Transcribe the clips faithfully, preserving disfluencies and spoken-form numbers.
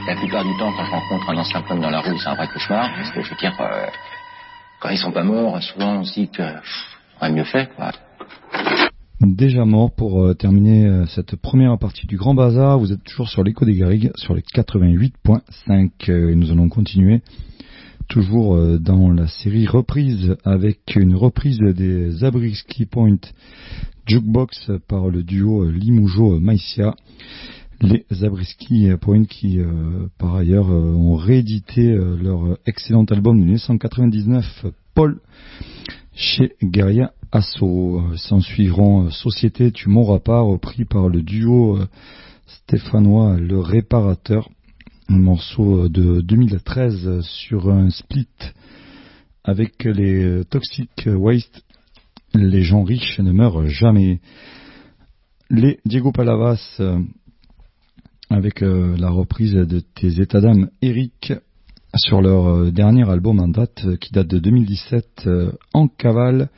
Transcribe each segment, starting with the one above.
La plupart du temps, quand je rencontre un ancien punk dans la rue, c'est un vrai cauchemar, parce que je veux dire, euh, quand ils sont pas morts, souvent on se dit que pff, on aurait mieux fait, quoi. Déjà mort pour euh, terminer euh, cette première partie du Grand Bazar. Vous êtes toujours sur l'écho des Garrigues, sur les quatre-vingt-huit point cinq. Euh, et nous allons continuer toujours euh, dans la série reprise avec une reprise des Zabriskie Point Jukebox par le duo Limoujo-Maïsia. Les Zabriskie Point qui, euh, par ailleurs, euh, ont réédité euh, leur excellent album de dix-neuf cent quatre-vingt-dix-neuf, Paul, chez Guerilla Asso. S'en suivront Société, tu m'auras pas, repris par le duo euh, stéphanois Le Réparateur, un morceau de deux mille treize sur un split avec les Toxic Waste. Les gens riches ne meurent jamais. Les Diego Palavas euh, avec euh, la reprise de Tes états d'âme, Eric, sur leur euh, dernier album en date euh, qui date de deux mille dix-sept, euh, En cavale.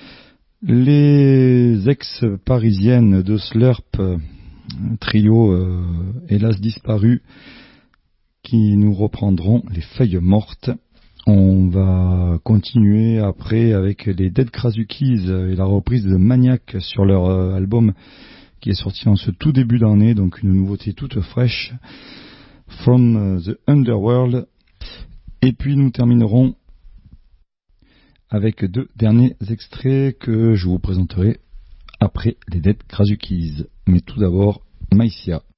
Les ex-parisiennes de Slurp, euh, trio euh, hélas disparu, qui nous reprendront Les feuilles mortes. On va continuer après avec les Dead Krasukis et la reprise de Maniac sur leur euh, album qui est sorti en ce tout début d'année, donc une nouveauté toute fraîche, From the Underworld. Et puis nous terminerons avec deux derniers extraits que je vous présenterai après les Dead Krasukis. Mais tout d'abord, Maïsia.